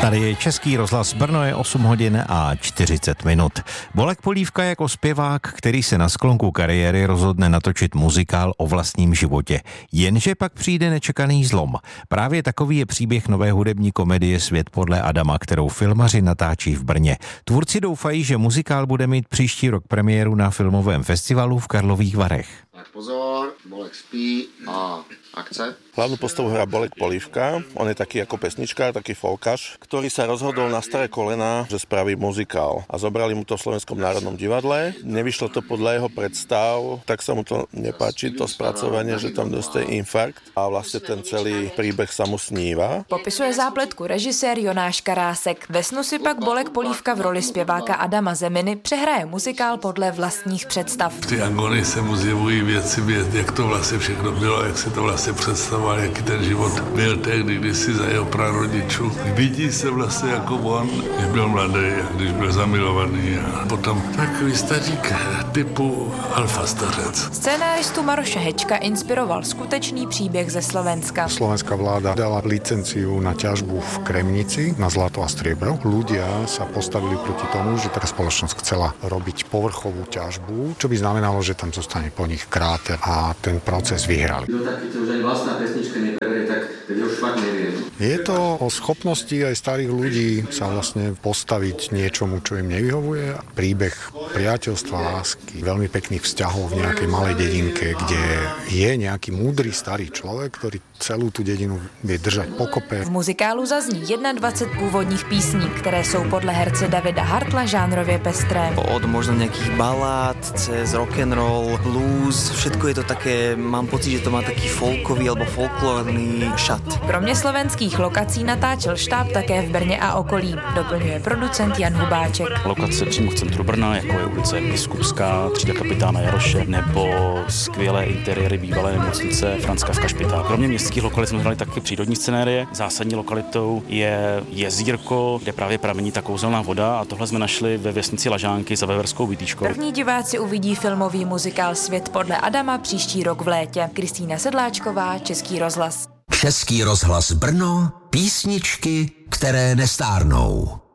Tady je Český rozhlas Brno, je 8 hodin a 40 minut. Bolek Polívka jako zpěvák, který se na sklonku kariéry rozhodne natočit muzikál o vlastním životě. Jenže pak přijde nečekaný zlom. Právě takový je příběh nové hudební komedie Svět podle Adama, kterou filmaři natáčí v Brně. Tvůrci doufají, že muzikál bude mít příští rok premiéru na filmovém festivalu v Karlových Varech. Tak pozor, Bolek spí a akce. Hlavnú postavu hrá Bolek Polívka, on je taký ako pesničkár, taký folkaš, ktorý sa rozhodol na staré kolená, že spraví muzikál. A zobrali mu to v Slovenskom národnom divadle, nevyšlo to podľa jeho predstav, tak sa mu to nepáči, to spracovanie, že tam dostaje infarkt a vlastne ten celý príbeh sa mu sníva. Popisuje zápletku režisér Jonáš Karásek. Ve snu si pak Bolek Polívka v roli zpěváka Adama Zeminy přehraje muzikál podle vlastních představ. V té agonii se mu zjevují věci, jak to vlastně všechno bylo, jak se to vlastně představoval, jaký ten život byl tehdy, když si za jeho prarodičů. Vidí se vlastně jako on, když byl mladý, když byl zamilovaný a potom takový stařík typu alfa stařec. Scénáristu Maroše Hečka inspiroval skutečný příběh ze Slovenska. Slovenská vláda dala licenciu na ťažbu v Kremnici na zlato a striebro. Ľudia sa postavili proti tomu, že taká spoločnosť chcela robiť povrchovú ťažbu, čo by znamenalo, že tam zostane po nich kráter a ten proces vyhrali. Už ani vlastná pesnička nepreberie, tak už fakt neviem. Je to o schopnosti aj starých ľudí sa vlastne postaviť niečomu, čo im nevyhovuje. Príbeh priateľstva, lásky, veľmi pekných vzťahov v nejakej malej dedinke, kde je nejaký múdry starý človek, ktorý celou tu dedinu vie držať pokope. V muzikálu zazní 21 původních písní, které jsou podle herce Davida Hartla žánrově pestré. Od možno nějakých balád, cez rock'n'roll, blues, všetko je to také, mám pocit, že to má taký folkový alebo folklorný šat. Kromě slovenských lokací natáčel štáb také v Brně a okolí, doplňuje producent Jan Hubáček. Lokace přímo v centru Brna, jako je ulice Biskupská, třída kapitána Jaroše, nebo skvělé interiéry bývalé nemocnice Franzka v Kašpitál. Kromě městských lokalit jsme hledali taky přírodní scenérie. Zásadní lokalitou je jezírko, kde právě pramení ta kouzelná voda, a tohle jsme našli ve vesnici Lažánky za Veverskou Vytýškou. První diváci uvidí filmový muzikál Svět podle Adama příští rok v létě. Kristýna Sedláčková, Český rozhlas. Český rozhlas Brno, písničky, které nestárnou.